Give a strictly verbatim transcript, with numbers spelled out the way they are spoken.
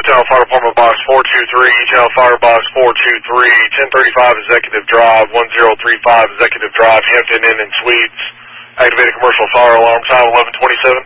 Channel Fire Department Box four two three, Channel Fire Box four two three, ten thirty-five Executive Drive, one zero three five Executive Drive, Hampton Inn and Suites. Activated commercial fire alarm, time eleven twenty-seven.